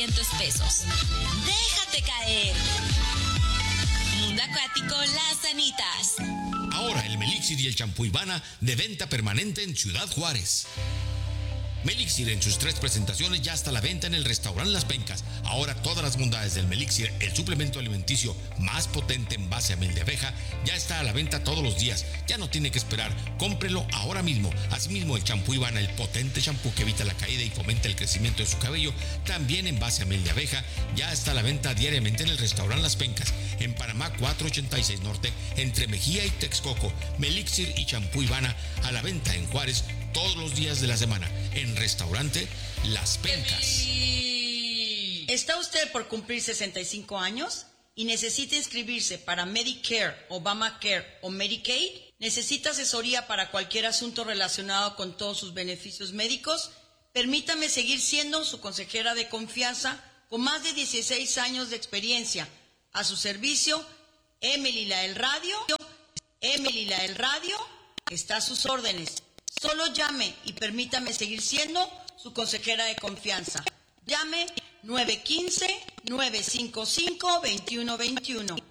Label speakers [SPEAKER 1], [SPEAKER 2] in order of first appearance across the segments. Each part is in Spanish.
[SPEAKER 1] pesos. Déjate caer. Mundo Acuático Las Anitas.
[SPEAKER 2] Ahora el Melixir y el champú Ivana de venta permanente en Ciudad Juárez. Melixir en sus 3 presentaciones ya está a la venta en el restaurante Las Pencas. Ahora todas las bondades del Melixir, el suplemento alimenticio más potente en base a miel de abeja, ya está a la venta todos los días. Ya no tiene que esperar, cómprelo ahora mismo. Asimismo el champú Ivana, el potente champú que evita la caída y fomenta el crecimiento de su cabello, también en base a miel de abeja, ya está a la venta diariamente en el restaurante Las Pencas. En Panamá 486 Norte, entre Mejía y Texcoco. Melixir y champú Ivana a la venta en Juárez todos los días de la semana, en restaurante Las Pencas.
[SPEAKER 3] ¿Está usted por cumplir 65 años y necesita inscribirse para Medicare, Obamacare o Medicaid? ¿Necesita asesoría para cualquier asunto relacionado con todos sus beneficios médicos? Permítame seguir siendo su consejera de confianza con más de 16 años de experiencia. A su servicio, Emily la del Radio. Emily la del Radio está a sus órdenes. Solo llame y permítame seguir siendo su consejera de confianza. Llame 915-955-2121.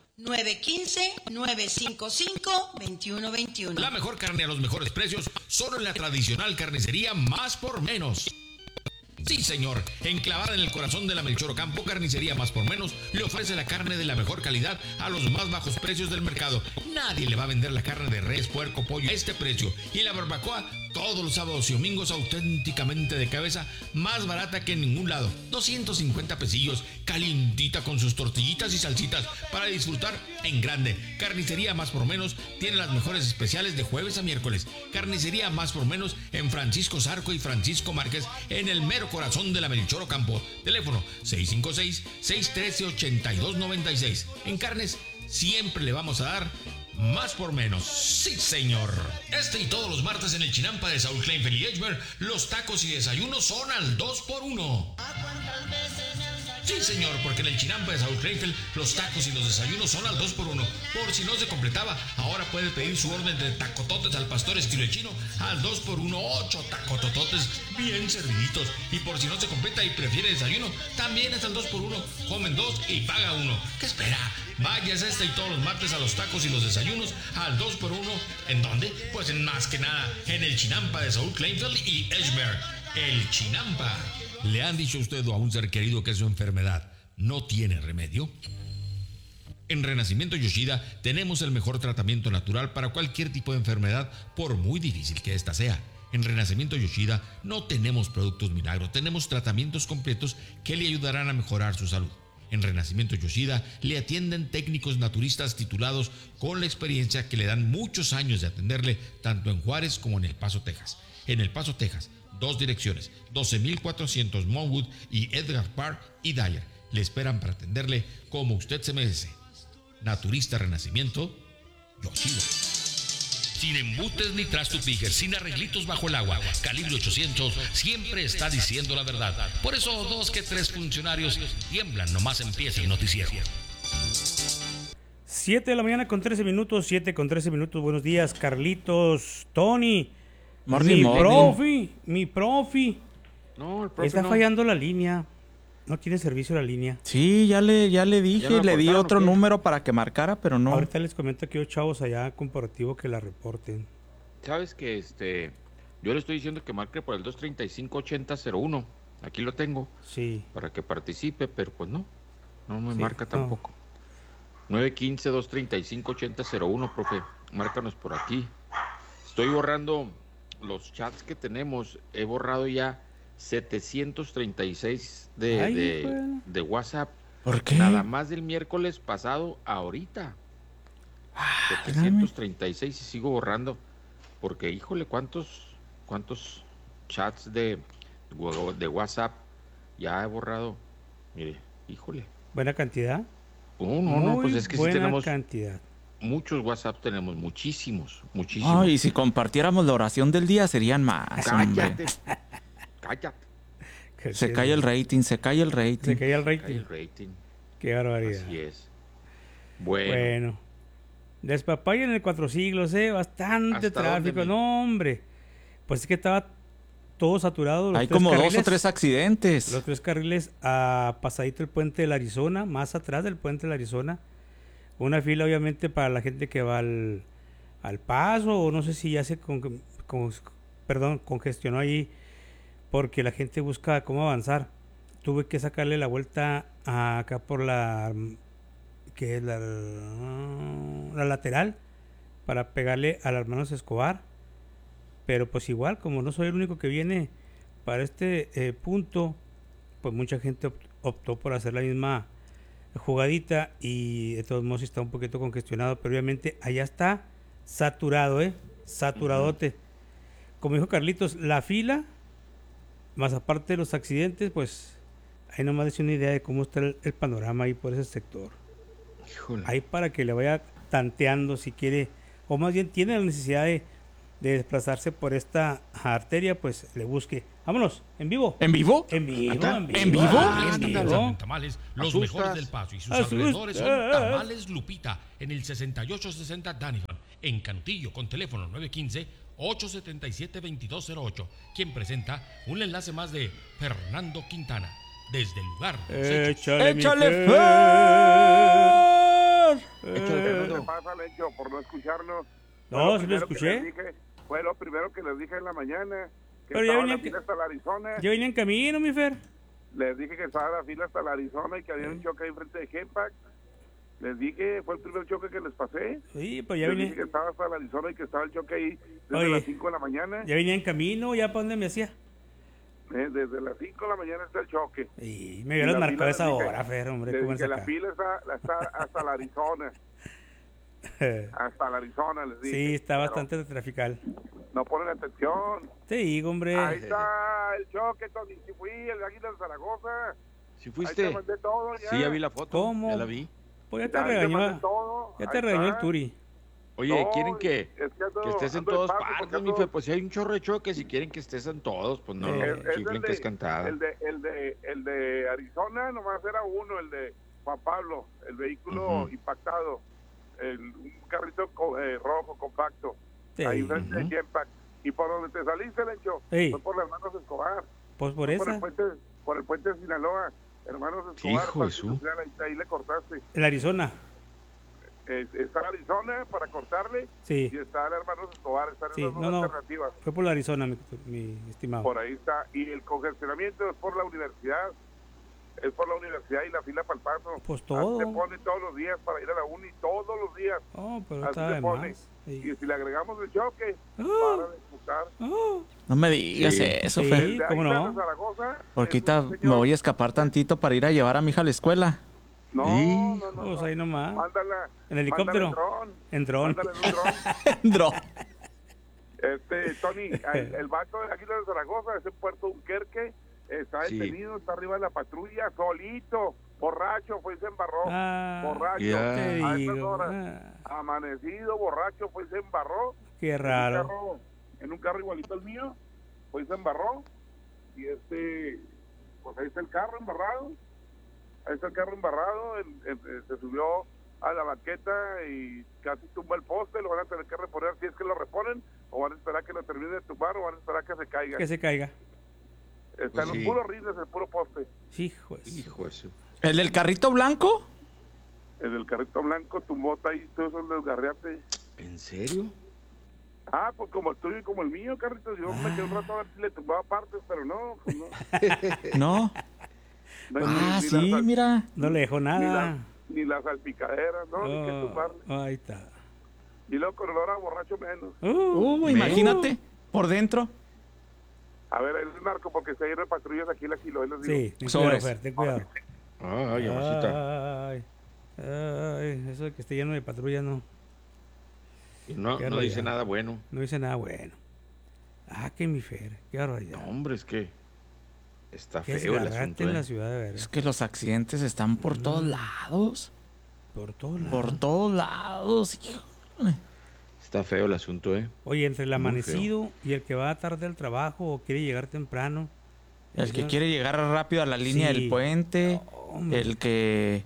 [SPEAKER 3] 915-955-2121.
[SPEAKER 2] La mejor carne a los mejores precios, solo en la tradicional carnicería Más por Menos. Sí, señor, enclavada en el corazón de la Melchor Ocampo, Carnicería Más por Menos le ofrece la carne de la mejor calidad a los más bajos precios del mercado. Nadie le va a vender la carne de res, puerco, pollo a este precio. Y la barbacoa todos los sábados y domingos auténticamente de cabeza, más barata que en ningún lado. 250 pesillos, calientita con sus tortillitas y salsitas para disfrutar en grande. Carnicería Más por Menos tiene las mejores especiales de jueves a miércoles. Carnicería Más por Menos en Francisco Zarco y Francisco Márquez, en el mero corazón de la Melchor Ocampo. Teléfono 656-613-8296. En carnes siempre le vamos a dar más por menos. Sí, señor. Este y todos los martes en el Chinampa de Saúl Kleinfeld y Edgemer, los tacos y desayunos son al 2x1. Sí, señor, porque en el Chinampa de Saúl Kleinfeld los tacos y los desayunos son al 2x1. Por si no se completaba, ahora puede pedir su orden de tacototes al pastor estilo chino al 2x1, 8 tacotototes bien serviditos. Y por si no se completa y prefiere desayuno, también es al 2x1. Comen 2 y paga 1. ¿Qué espera? Vayas este y todos los martes a los tacos y los desayunos al 2x1. ¿En dónde? Pues en más que nada en el Chinampa de Saúl Kleinfeld y Edgemer. El Chinampa. ¿Le han dicho a usted o a un ser querido que su enfermedad no tiene remedio? En Renacimiento Yoshida tenemos el mejor tratamiento natural para cualquier tipo de enfermedad, por muy difícil que ésta sea. En Renacimiento Yoshida no tenemos productos milagros, tenemos tratamientos completos que le ayudarán a mejorar su salud. En Renacimiento Yoshida le atienden técnicos naturistas titulados con la experiencia que le dan muchos años de atenderle tanto en Juárez como en El Paso, Texas. En El Paso, Texas, 2 direcciones, 12,400 Monwood y Edgar Park y Dyer. Le esperan para atenderle como usted se merece. Naturista Renacimiento Yoshida. Sin embutes ni trastupijes, sin arreglitos bajo el agua. Calibre 800 siempre está diciendo la verdad. Por eso 2 que 3 funcionarios tiemblan nomás empieza el noticiero.
[SPEAKER 4] 7 de la mañana con 13 minutos, 7 con 13 minutos. Buenos días, Carlitos, Tony. Mi profi.
[SPEAKER 5] No, el profe
[SPEAKER 4] está fallando la línea. No tiene servicio la línea.
[SPEAKER 6] Sí, ya le dije, le di otro número para que marcara, pero no.
[SPEAKER 4] Ahorita les comento que hay chavos allá corporativo que la reporten.
[SPEAKER 5] Sabes que yo le estoy diciendo que marque por el 235-8001. Aquí lo tengo.
[SPEAKER 4] Sí.
[SPEAKER 5] Para que participe, pero pues no me marca tampoco. 915-235-8001, profe. Márcanos por aquí. Estoy borrando los chats que tenemos. He borrado ya 736 de WhatsApp.
[SPEAKER 6] ¿Por qué?
[SPEAKER 5] Nada más del miércoles pasado ahorita. 736 y sigo borrando. Porque, híjole, ¿cuántos chats de WhatsApp ya he borrado? Mire, híjole.
[SPEAKER 4] ¿Buena cantidad?
[SPEAKER 5] No, pues es que sí tenemos
[SPEAKER 4] cantidad.
[SPEAKER 5] Muchos WhatsApp, tenemos muchísimos.
[SPEAKER 6] Ay, y si compartiéramos la oración del día serían más.
[SPEAKER 5] Cállate.
[SPEAKER 6] Se cae el rating.
[SPEAKER 4] Qué barbaridad.
[SPEAKER 5] Así es.
[SPEAKER 4] Bueno. Despapalle en el 4 siglos, bastante tráfico. No, hombre. Pues es que estaba todo saturado.
[SPEAKER 6] Hay como 2 o 3 accidentes.
[SPEAKER 4] Los 3 carriles pasadito el puente del Arizona, más atrás del puente del Arizona. Una fila obviamente para la gente que va al Paso, o no sé si ya se congestionó ahí porque la gente busca cómo avanzar. Tuve que sacarle la vuelta acá por la lateral para pegarle al hermanos Escobar, pero pues igual, como no soy el único que viene para este punto, pues mucha gente optó por hacer la misma jugadita, y de todos modos está un poquito congestionado, pero obviamente allá está saturado, saturadote. Como dijo Carlitos, la fila, más aparte de los accidentes, pues ahí nomás les una idea de cómo está el panorama ahí por ese sector.
[SPEAKER 5] Híjole.
[SPEAKER 4] Ahí para que le vaya tanteando si quiere, o más bien tiene la necesidad de desplazarse por esta arteria, pues le busque. Vámonos, en vivo.
[SPEAKER 6] ¿En vivo?
[SPEAKER 4] En vivo, en vivo.
[SPEAKER 6] ¿En vivo?
[SPEAKER 2] En Tamales, los
[SPEAKER 5] Asustas.
[SPEAKER 2] mejores del Paso y sus
[SPEAKER 4] Asustas.
[SPEAKER 2] alrededores son Tamales Lupita en el 6860 Danifan, en Cantillo, con teléfono 915-877-2208, quien presenta un enlace más de Fernando Quintana, desde el lugar.
[SPEAKER 4] Échale, mi
[SPEAKER 6] ¡Échale,
[SPEAKER 4] Fer.
[SPEAKER 6] Fer!
[SPEAKER 5] Échale,
[SPEAKER 7] ¿Qué
[SPEAKER 5] Fernando.
[SPEAKER 7] pasa, Lencho, por no escucharnos?
[SPEAKER 4] No, sí lo
[SPEAKER 7] primero que
[SPEAKER 4] escuché.
[SPEAKER 7] les dije- Fue lo primero que les dije en la mañana, que
[SPEAKER 4] Pero ya
[SPEAKER 7] estaba
[SPEAKER 4] venía
[SPEAKER 7] la fila hasta la Arizona.
[SPEAKER 4] Yo venía en camino, mi Fer.
[SPEAKER 7] Les dije que estaba la fila hasta la Arizona y que había un choque ahí frente de Genpack. Les dije, fue el primer choque que les pasé.
[SPEAKER 4] Sí, pues ya
[SPEAKER 7] Les
[SPEAKER 4] venía,
[SPEAKER 7] dije que estaba hasta la Arizona y que estaba el choque ahí desde
[SPEAKER 4] Oye.
[SPEAKER 7] las 5 de la mañana.
[SPEAKER 4] ya venía en camino, ya para dónde me hacía.
[SPEAKER 7] Desde las 5 de la mañana está el choque.
[SPEAKER 4] Y me hubieras
[SPEAKER 7] la
[SPEAKER 4] marcado
[SPEAKER 7] fila,
[SPEAKER 4] esa
[SPEAKER 7] les dije-
[SPEAKER 4] hora, Fer, hombre.
[SPEAKER 7] Les
[SPEAKER 4] ¿Cómo
[SPEAKER 7] dije,
[SPEAKER 4] es
[SPEAKER 7] la
[SPEAKER 4] acá?
[SPEAKER 7] fila está hasta la Arizona. Hasta la Arizona, les dije.
[SPEAKER 4] Sí, está
[SPEAKER 7] Pero
[SPEAKER 4] bastante trafical.
[SPEAKER 7] no ponen atención.
[SPEAKER 4] Te digo, hombre.
[SPEAKER 7] Ahí está el choque, Tony. Si fui, el Águila de Zaragoza.
[SPEAKER 5] ¿Sí
[SPEAKER 7] Ahí
[SPEAKER 5] fuiste?
[SPEAKER 7] te mandé todo ya.
[SPEAKER 5] Sí, ya vi la foto.
[SPEAKER 4] ¿Cómo?
[SPEAKER 5] Ya la vi.
[SPEAKER 4] Pues ya te
[SPEAKER 7] Ahí te
[SPEAKER 4] regañó.
[SPEAKER 7] mandé todo.
[SPEAKER 4] Ya te
[SPEAKER 7] Ahí
[SPEAKER 4] regañó el
[SPEAKER 7] está.
[SPEAKER 4] Turi.
[SPEAKER 5] Oye,
[SPEAKER 7] No,
[SPEAKER 5] ¿quieren que
[SPEAKER 7] es que ando-
[SPEAKER 5] estés en
[SPEAKER 7] ando
[SPEAKER 5] todas
[SPEAKER 7] despacio, porque
[SPEAKER 5] partes, mi
[SPEAKER 7] ando-
[SPEAKER 5] Fer? Pues si hay un chorro de choques y quieren que estés en todos, pues no,
[SPEAKER 4] Es
[SPEAKER 5] chiflen
[SPEAKER 7] el
[SPEAKER 5] que es cantada.
[SPEAKER 7] el de Arizona nomás era uno, el de Juan Pablo, el vehículo
[SPEAKER 5] Ujú.
[SPEAKER 7] impactado, un carrito rojo compacto,
[SPEAKER 4] Sí.
[SPEAKER 7] ahí frente de
[SPEAKER 5] Ujú.
[SPEAKER 7] Genpack. Y por donde te saliste, Lencho,
[SPEAKER 4] Sí.
[SPEAKER 7] fue por las hermanos Escobar,
[SPEAKER 4] Pues por
[SPEAKER 7] por
[SPEAKER 4] esa.
[SPEAKER 7] el puente de Sinaloa, hermanos Escobar,
[SPEAKER 5] Hijo de
[SPEAKER 7] Parque
[SPEAKER 5] su.
[SPEAKER 7] Industrial, ahí le cortaste.
[SPEAKER 4] El Arizona.
[SPEAKER 7] Está Arizona para cortarle
[SPEAKER 4] Sí.
[SPEAKER 7] y está el hermanos Escobar, están
[SPEAKER 4] Sí,
[SPEAKER 7] esas dos
[SPEAKER 4] no, no.
[SPEAKER 7] alternativas.
[SPEAKER 4] Fue por la Arizona, mi estimado.
[SPEAKER 7] Por ahí está. Y el congestionamiento es por la universidad. Es por la universidad y la fila para el Paso.
[SPEAKER 4] Pues
[SPEAKER 7] Así
[SPEAKER 4] todo.
[SPEAKER 7] se pone todos los días para ir a la uni, todos los días.
[SPEAKER 4] Oh, pero
[SPEAKER 7] Así
[SPEAKER 4] está
[SPEAKER 7] se
[SPEAKER 4] de
[SPEAKER 7] pone.
[SPEAKER 4] más.
[SPEAKER 7] Y
[SPEAKER 4] Sí.
[SPEAKER 7] si le agregamos el choque,
[SPEAKER 4] Ah.
[SPEAKER 7] para de empujar.
[SPEAKER 4] Oh,
[SPEAKER 6] No me digas
[SPEAKER 5] Sí.
[SPEAKER 6] eso,
[SPEAKER 4] Sí.
[SPEAKER 6] Fer.
[SPEAKER 7] El de
[SPEAKER 4] ¿cómo
[SPEAKER 7] Águilas
[SPEAKER 4] no?
[SPEAKER 7] de Zaragoza,
[SPEAKER 6] Porque
[SPEAKER 7] es
[SPEAKER 6] ahorita
[SPEAKER 7] un
[SPEAKER 6] me
[SPEAKER 7] señor-
[SPEAKER 6] voy a escapar tantito para ir a llevar a mi hija a la escuela.
[SPEAKER 7] No,
[SPEAKER 5] Sí.
[SPEAKER 7] no, no.
[SPEAKER 4] pues
[SPEAKER 7] no.
[SPEAKER 4] ahí nomás.
[SPEAKER 7] Mándala.
[SPEAKER 4] En helicóptero.
[SPEAKER 7] Mándala
[SPEAKER 4] En dron.
[SPEAKER 7] Mándala en un dron.
[SPEAKER 6] Dro.
[SPEAKER 7] Tony, el vato de Águilas de Zaragoza, ese Puerto Dunkerque, está
[SPEAKER 5] Sí.
[SPEAKER 7] detenido, está arriba de la patrulla, solito, borracho, fue y se embarró.
[SPEAKER 4] Ah,
[SPEAKER 7] Borracho,
[SPEAKER 5] Ya.
[SPEAKER 4] te
[SPEAKER 7] a esas
[SPEAKER 4] digo.
[SPEAKER 7] horas,
[SPEAKER 4] Ah,
[SPEAKER 7] amanecido, borracho, fue y se embarró.
[SPEAKER 4] qué
[SPEAKER 7] En un
[SPEAKER 4] raro.
[SPEAKER 7] en un carro igualito al mío, fue y se embarró. Y pues ahí está el carro embarrado. Ahí está el carro embarrado, se subió a la banqueta y casi tumba el poste, lo van a tener que reponer si es que lo reponen, o van a esperar que lo termine de tumbar, o van a esperar que se caiga.
[SPEAKER 4] Que se caiga.
[SPEAKER 7] Está
[SPEAKER 5] Pues
[SPEAKER 7] en los
[SPEAKER 5] sí.
[SPEAKER 7] puros rines, el puro poste.
[SPEAKER 4] Hijo de su-
[SPEAKER 5] Hijo de su.
[SPEAKER 6] ¿El del carrito blanco?
[SPEAKER 7] El del carrito blanco tumbó ahí, todo eso desgarriate.
[SPEAKER 5] ¿En serio?
[SPEAKER 7] Ah, pues como el tuyo y como el mío, Carlitos, yo me quedé un rato a ver si le tumbaba partes, pero no, pues no.
[SPEAKER 6] No.
[SPEAKER 7] No,
[SPEAKER 6] Ah,
[SPEAKER 7] ni
[SPEAKER 6] sí,
[SPEAKER 7] las-
[SPEAKER 6] mira.
[SPEAKER 4] No le dejó nada.
[SPEAKER 7] ni las salpicaderas, no, ni que tumbarle.
[SPEAKER 4] Oh, ahí está.
[SPEAKER 7] Y luego con olor a borracho menos.
[SPEAKER 6] Imagínate, por dentro.
[SPEAKER 7] A ver, el narco, porque se dieron patrullas aquí en la Kilo, les digo.
[SPEAKER 4] Sí, ten cuidado,
[SPEAKER 6] Sobres.
[SPEAKER 4] Fer, ten cuidado.
[SPEAKER 5] Ay, amorcita.
[SPEAKER 4] Ay, ay, eso de que esté lleno de patrullas no
[SPEAKER 5] No,
[SPEAKER 4] Qué
[SPEAKER 5] no dice
[SPEAKER 4] barbaridad.
[SPEAKER 5] nada bueno.
[SPEAKER 4] dice nada bueno. Ah, que mi Fer, qué barbaridad.
[SPEAKER 5] No, hombre, es que está
[SPEAKER 4] Qué
[SPEAKER 5] feo el
[SPEAKER 4] desgarrate
[SPEAKER 5] asunto.
[SPEAKER 4] en la
[SPEAKER 5] ¿Eh?
[SPEAKER 4] ciudad de
[SPEAKER 6] Es
[SPEAKER 4] veras.
[SPEAKER 6] que los accidentes están por todos lados.
[SPEAKER 4] Por todos lados.
[SPEAKER 6] Por todos lados. Híjole.
[SPEAKER 5] Está feo el asunto, ¿eh?
[SPEAKER 4] Oye, entre el
[SPEAKER 5] Muy
[SPEAKER 4] amanecido y el que va tarde al trabajo o quiere llegar temprano.
[SPEAKER 6] El que quiere llegar rápido a la línea
[SPEAKER 4] Sí.
[SPEAKER 6] del puente.
[SPEAKER 4] Hombre.
[SPEAKER 6] El que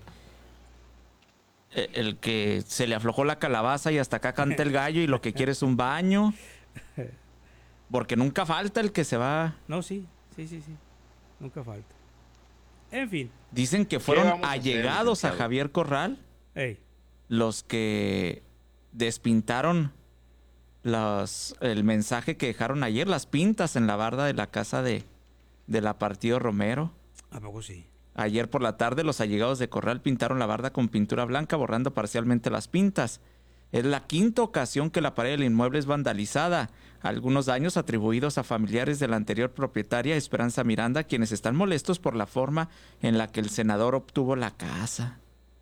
[SPEAKER 6] se le aflojó la calabaza y hasta acá canta el gallo y lo que quiere es un baño. Porque nunca falta el que se va.
[SPEAKER 4] No, sí. Nunca falta. En fin.
[SPEAKER 6] Dicen que
[SPEAKER 5] vamos
[SPEAKER 6] fueron
[SPEAKER 5] a hacer,
[SPEAKER 6] allegados a
[SPEAKER 5] licenciado?
[SPEAKER 6] Javier Corral
[SPEAKER 4] Ey,
[SPEAKER 6] los que despintaron el mensaje que dejaron ayer, las pintas en la barda de la casa de la Partido Romero.
[SPEAKER 4] ¿a poco sí?
[SPEAKER 6] Ayer por la tarde los allegados de Corral pintaron la barda con pintura blanca, borrando parcialmente las pintas. Es la quinta ocasión que la pared del inmueble es vandalizada. Algunos daños atribuidos a familiares de la anterior propietaria, Esperanza Miranda, quienes están molestos por la forma en la que el senador obtuvo la casa.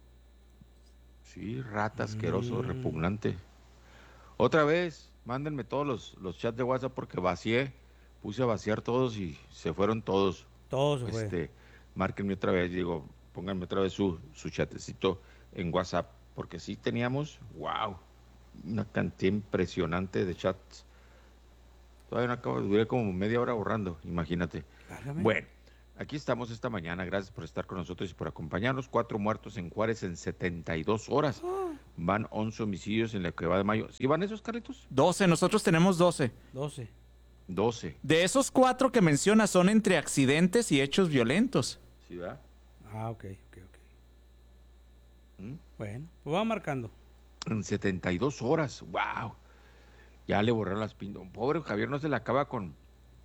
[SPEAKER 5] Sí, rata asqueroso, repugnante. Otra vez, mándenme todos los chats de WhatsApp porque puse a vaciar todos y se fueron todos.
[SPEAKER 4] Todo se fue.
[SPEAKER 5] Márquenme otra vez, pónganme otra vez su chatecito en WhatsApp, porque sí teníamos, wow, una cantidad impresionante de chats. Todavía no acabo, duré como media hora borrando, imagínate.
[SPEAKER 4] Válgame.
[SPEAKER 5] Bueno, aquí estamos esta mañana, gracias por estar con nosotros y por acompañarnos. 4 muertos en Juárez en 72 horas. Van 11 homicidios en lo que va de mayo. ¿Sí van esos, Carlitos?
[SPEAKER 6] 12, nosotros tenemos 12.
[SPEAKER 5] 12.
[SPEAKER 6] De esos 4 que mencionas son entre accidentes y hechos violentos.
[SPEAKER 5] ¿Sí, verdad?
[SPEAKER 4] Ah, ok.
[SPEAKER 5] ¿Mm?
[SPEAKER 4] Bueno, pues va marcando.
[SPEAKER 5] En 72 horas, wow. Ya le borraron las pintas. Pobre Javier no se la acaba con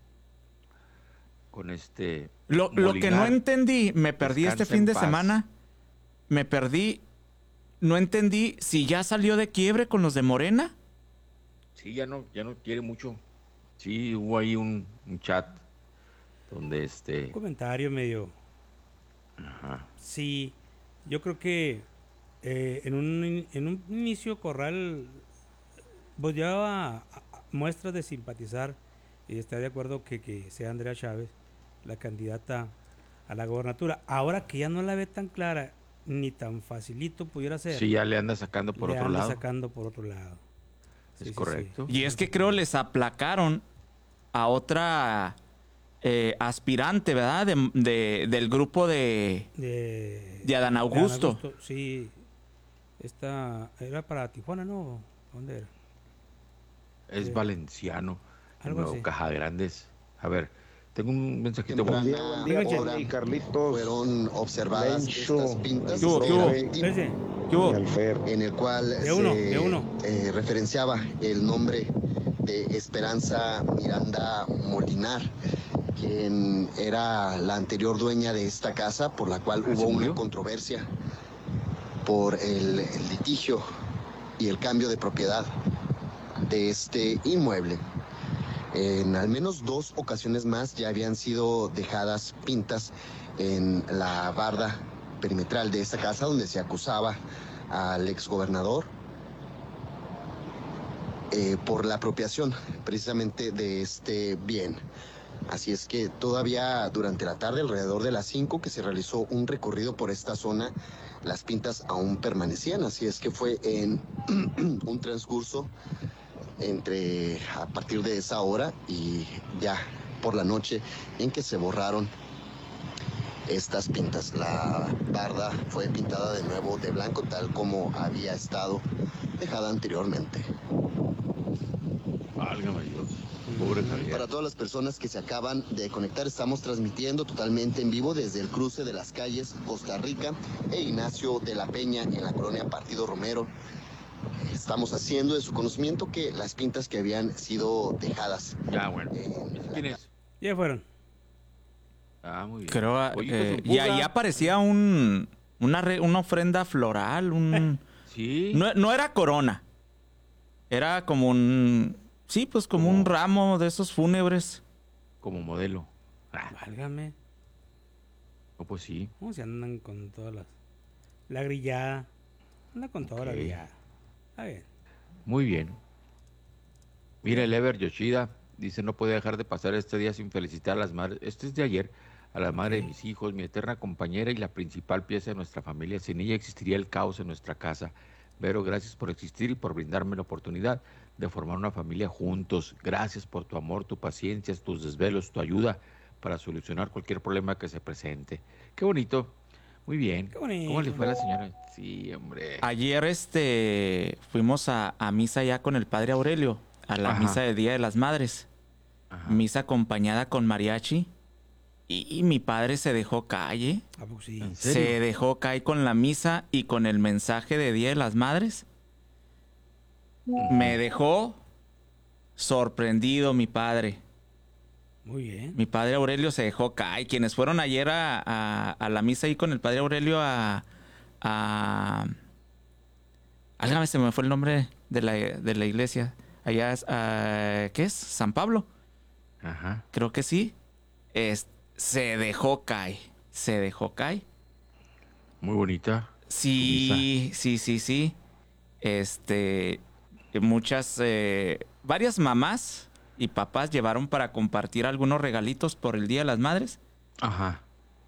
[SPEAKER 6] Lo que
[SPEAKER 5] Molinar.
[SPEAKER 6] no entendí, me perdí
[SPEAKER 5] Descansa
[SPEAKER 6] este fin
[SPEAKER 5] en
[SPEAKER 6] de
[SPEAKER 5] paz.
[SPEAKER 6] semana. No entendí si ya salió de quiebre con los de Morena.
[SPEAKER 5] Sí, ya no quiere mucho. Sí, hubo ahí un chat donde
[SPEAKER 4] Un comentario medio.
[SPEAKER 5] Ajá.
[SPEAKER 4] Sí, yo creo que en un inicio Corral pues llevaba muestras de simpatizar y está de acuerdo que sea Andrea Chávez la candidata a la gobernatura. Ahora que ya no la ve tan clara ni tan facilito pudiera ser.
[SPEAKER 5] Sí, ya le anda sacando por otro lado.
[SPEAKER 4] Sacando por otro lado.
[SPEAKER 5] Es correcto.
[SPEAKER 6] Y es que creo les aplacaron a otra aspirante, ¿verdad? Del grupo de Adán Augusto.
[SPEAKER 4] Sí. Esta era para Tijuana, ¿no? ¿Dónde era?
[SPEAKER 5] Es valenciano.
[SPEAKER 4] algo
[SPEAKER 5] Nuevo
[SPEAKER 4] así.
[SPEAKER 5] Caja Grandes. A ver, tengo un mensajito.
[SPEAKER 4] Dígame.
[SPEAKER 8] Hora fueron observadas estas pintas
[SPEAKER 6] ¿Qué hubo?
[SPEAKER 8] de
[SPEAKER 6] ¿Qué hubo?
[SPEAKER 8] graffiti,
[SPEAKER 4] Ese,
[SPEAKER 6] ¿Qué hubo?
[SPEAKER 8] en el cual
[SPEAKER 4] De uno.
[SPEAKER 8] referenciaba el nombre de Esperanza Miranda Molinar, quien era la anterior dueña de esta casa, por la cual hubo una controversia por el litigio y el cambio de propiedad de este inmueble. En al menos 2 ocasiones más ya habían sido dejadas pintas en la barda perimetral de esta casa, donde se acusaba al exgobernador por la apropiación precisamente de este bien. Así es que todavía durante la tarde, alrededor de las 5, que se realizó un recorrido por esta zona, las pintas aún permanecían. Así es que fue en un transcurso a partir de esa hora y ya por la noche en que se borraron estas pintas. La barda fue pintada de nuevo de blanco, tal como había estado dejada anteriormente.
[SPEAKER 5] Válgame Dios. Pobre Javier.
[SPEAKER 8] Para todas las personas que se acaban de conectar, estamos transmitiendo totalmente en vivo desde el cruce de las calles Costa Rica e Ignacio de la Peña en la colonia Partido Romero. Estamos haciendo de su conocimiento que las pintas que habían sido dejadas.
[SPEAKER 5] Ya, bueno. ¿Quién es?
[SPEAKER 4] Ya fueron.
[SPEAKER 5] Ah, muy bien.
[SPEAKER 6] Creo,
[SPEAKER 5] Oye, pues,
[SPEAKER 6] y ahí aparecía una ofrenda floral.
[SPEAKER 5] Sí.
[SPEAKER 6] No era corona. Era como como un ramo de esos fúnebres.
[SPEAKER 5] Como modelo.
[SPEAKER 4] Válgame.
[SPEAKER 5] No, pues sí.
[SPEAKER 4] ¿Cómo se andan con todas las... La grillada. Anda con toda la
[SPEAKER 5] Ok.
[SPEAKER 4] grillada. Está bien.
[SPEAKER 5] Muy bien. Mira, el Ever Yoshida dice: no puede dejar de pasar este día sin felicitar a las madres. Este es de ayer. A la madre de mis hijos, mi eterna compañera y la principal pieza de nuestra familia. Sin ella existiría el caos en nuestra casa. Vero, gracias por existir y por brindarme la oportunidad de formar una familia juntos. Gracias por tu amor, tu paciencia, tus desvelos, tu ayuda para solucionar cualquier problema que se presente. Qué bonito. Muy bien.
[SPEAKER 4] Qué bonito.
[SPEAKER 5] ¿Cómo le fue a la señora? Sí, hombre.
[SPEAKER 6] Ayer fuimos a misa ya con el padre Aurelio, a la
[SPEAKER 5] Ajá.
[SPEAKER 6] misa de Día de las Madres.
[SPEAKER 5] Ajá.
[SPEAKER 6] misa acompañada con mariachi. Y mi padre se dejó caer.
[SPEAKER 4] ¿A poco sí?
[SPEAKER 5] ¿En serio?
[SPEAKER 6] Se dejó caer con la misa y con el mensaje de Día de las Madres. Me dejó sorprendido mi padre.
[SPEAKER 4] Muy bien.
[SPEAKER 6] Mi padre Aurelio se dejó caer. Quienes fueron ayer a la misa ahí con el padre Aurelio Álgame, se me fue el nombre de la iglesia. Allá es, ¿qué es? ¿San Pablo?
[SPEAKER 5] Ajá.
[SPEAKER 6] Creo que sí. Se dejó caer. Se dejó caer.
[SPEAKER 5] Muy bonita.
[SPEAKER 6] Sí, sí. Varias mamás y papás llevaron para compartir algunos regalitos por el Día de las Madres.
[SPEAKER 5] Ajá.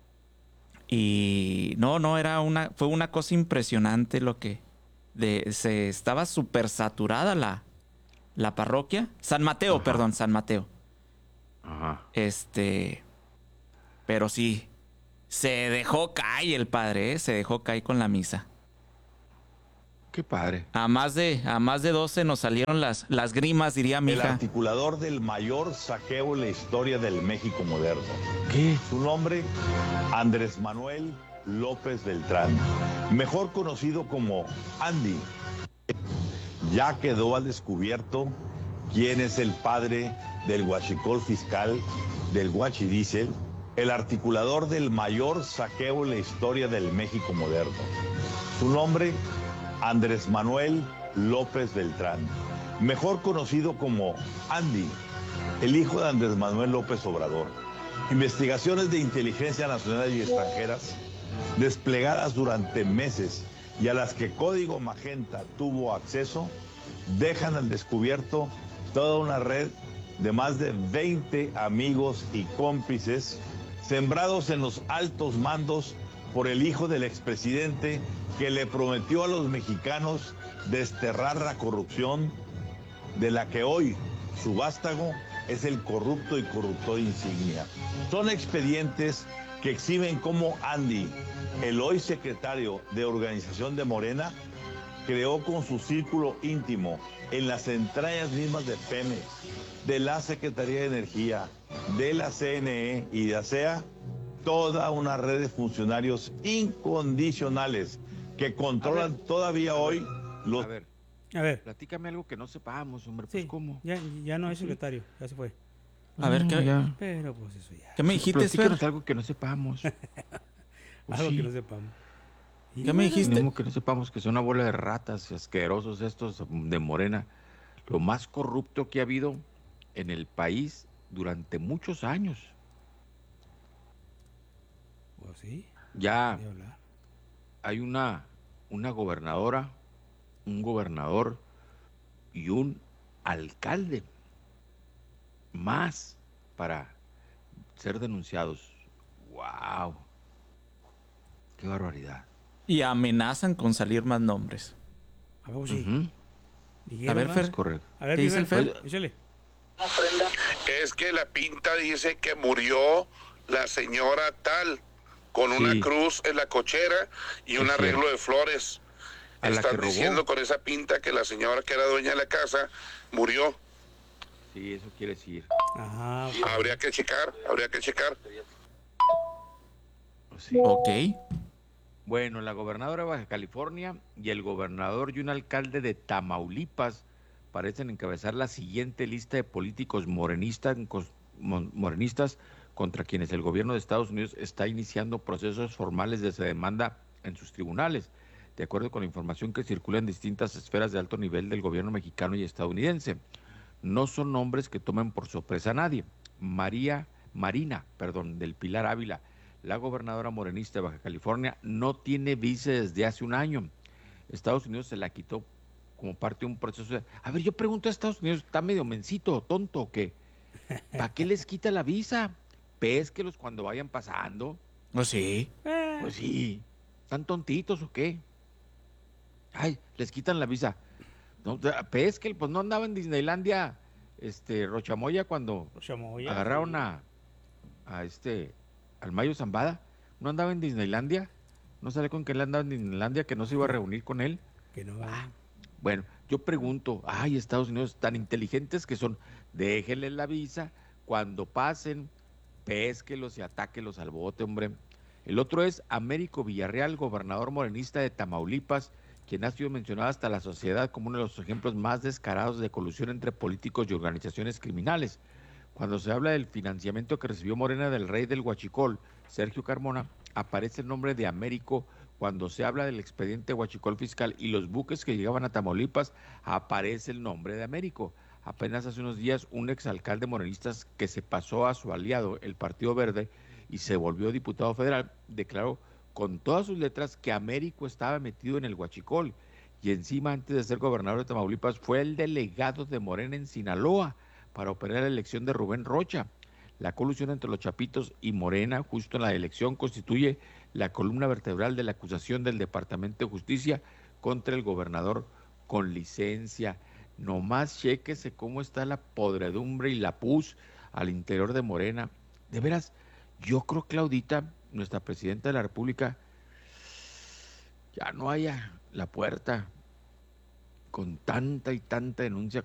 [SPEAKER 6] Y fue una cosa impresionante lo que estaba súper saturada la parroquia. San Mateo,
[SPEAKER 5] Ajá.
[SPEAKER 6] perdón, San Mateo.
[SPEAKER 5] Ajá.
[SPEAKER 6] Pero sí, se dejó caer el padre, se dejó caer con la misa.
[SPEAKER 5] Qué padre.
[SPEAKER 6] A más de 12 nos salieron las grimas, diría mi
[SPEAKER 9] El
[SPEAKER 6] hija.
[SPEAKER 9] articulador del mayor saqueo en la historia del México moderno.
[SPEAKER 5] ¿Qué?
[SPEAKER 9] Su nombre, Andrés Manuel López Beltrán, mejor conocido como Andy. Ya quedó al descubierto quién es el padre del huachicol fiscal, del huachidiesel, el articulador del mayor saqueo en la historia del México moderno. Su nombre, Andrés Manuel López Beltrán, mejor conocido como Andy, el hijo de Andrés Manuel López Obrador. Investigaciones de inteligencia nacional y extranjeras, desplegadas durante meses y a las que Código Magenta tuvo acceso, dejan al descubierto toda una red de más de 20 amigos y cómplices sembrados en los altos mandos por el hijo del expresidente que le prometió a los mexicanos desterrar la corrupción de la que hoy su vástago es el corrupto y corruptor insignia. Son expedientes que exhiben cómo Andy, el hoy secretario de organización de Morena, creó con su círculo íntimo en las entrañas mismas de Pemex, de la Secretaría de Energía, de la CNE y de ASEA, toda una red de funcionarios incondicionales que controlan todavía hoy los...
[SPEAKER 5] A ver, platícame algo que no sepamos, hombre. Pues,
[SPEAKER 4] Sí,
[SPEAKER 5] ¿cómo?
[SPEAKER 4] ya no es secretario, ya se fue.
[SPEAKER 6] A ver, ¿qué,
[SPEAKER 4] Pero pues eso ya.
[SPEAKER 6] ¿qué me dijiste,
[SPEAKER 5] Platícanos
[SPEAKER 6] Fer?
[SPEAKER 5] algo que no sepamos. Pues
[SPEAKER 4] Algo
[SPEAKER 5] sí.
[SPEAKER 4] que no sepamos.
[SPEAKER 6] ¿Qué me dijiste?
[SPEAKER 5] Mismo que no sepamos que son una bola de ratas asquerosos estos de Morena. Lo más corrupto que ha habido en el país durante muchos años.
[SPEAKER 4] Pues sí,
[SPEAKER 5] Ya
[SPEAKER 4] ni hablar.
[SPEAKER 5] hay una gobernadora, un gobernador y un alcalde más para ser denunciados. ¡Wow! ¡Qué barbaridad!
[SPEAKER 6] Y amenazan con salir más nombres.
[SPEAKER 4] ¿A poco sí?
[SPEAKER 5] Ujú,
[SPEAKER 4] ¿Dijeron
[SPEAKER 6] A ver,
[SPEAKER 4] más?
[SPEAKER 6] Fer.
[SPEAKER 5] es correcto.
[SPEAKER 4] A ver,
[SPEAKER 6] ¿Qué dice el
[SPEAKER 4] Fer?
[SPEAKER 6] Fer?
[SPEAKER 4] Échale.
[SPEAKER 10] Es que la pinta dice que murió la señora tal con una
[SPEAKER 5] Sí.
[SPEAKER 10] cruz en la cochera y un
[SPEAKER 5] Es
[SPEAKER 10] arreglo
[SPEAKER 5] cierto.
[SPEAKER 10] de flores.
[SPEAKER 5] A la
[SPEAKER 10] Están
[SPEAKER 5] que robó.
[SPEAKER 10] diciendo con esa pinta que la señora que era dueña de la casa murió.
[SPEAKER 5] Sí, eso quiere decir.
[SPEAKER 4] Ajá.
[SPEAKER 10] Habría que checar.
[SPEAKER 5] Pues sí.
[SPEAKER 6] Ok.
[SPEAKER 5] Bueno, la gobernadora de Baja California y el gobernador y un alcalde de Tamaulipas parecen encabezar la siguiente lista de políticos morenistas contra quienes el gobierno de Estados Unidos está iniciando procesos formales de demanda en sus tribunales, de acuerdo con la información que circula en distintas esferas de alto nivel del gobierno mexicano y estadounidense. No son nombres que tomen por sorpresa a nadie. Marina, del Pilar Ávila, la gobernadora morenista de Baja California, no tiene visa desde hace un año. Estados Unidos se la quitó como parte de un proceso de... A ver, yo pregunto a Estados Unidos, ¿está medio mencito, tonto o qué? ¿Para qué les quita la visa? Pésquelos cuando vayan pasando.
[SPEAKER 6] Pues sí.
[SPEAKER 5] Pues sí. ¿Están tontitos o qué? Ay, les quitan la visa. No, pesque, pues no andaba en Disneylandia, Rochamoya cuando
[SPEAKER 4] Chamoya.
[SPEAKER 5] agarraron al Mayo Zambada. ¿No andaba en Disneylandia? ¿No sabe con que él andaba en Disneylandia, que no se iba a reunir con él?
[SPEAKER 4] Que no.
[SPEAKER 5] Bueno, yo pregunto, ay, Estados Unidos tan inteligentes que son, déjenle la visa cuando pasen, pésquelos y atáquelos al bote, hombre. El otro es Américo Villarreal, gobernador morenista de Tamaulipas, quien ha sido mencionado hasta la sociedad como uno de los ejemplos más descarados de colusión entre políticos y organizaciones criminales. Cuando se habla del financiamiento que recibió Morena del rey del Huachicol, Sergio Carmona, aparece el nombre de Américo. Cuando se habla del expediente Huachicol fiscal y los buques que llegaban a Tamaulipas, aparece el nombre de Américo. Apenas hace unos días, un exalcalde morenista que se pasó a su aliado, el Partido Verde, y se volvió diputado federal, declaró con todas sus letras que Américo estaba metido en el Huachicol, y encima, antes de ser gobernador de Tamaulipas, fue el delegado de Morena en Sinaloa para operar la elección de Rubén Rocha. La colusión entre los Chapitos y Morena, justo en la elección, constituye la columna vertebral de la acusación del Departamento de Justicia contra el gobernador con licencia. Nomás chéquese cómo está la podredumbre y la pus al interior de Morena. De veras, yo creo, Claudita, nuestra presidenta de la República, ya no haya la puerta con tanta y tanta denuncia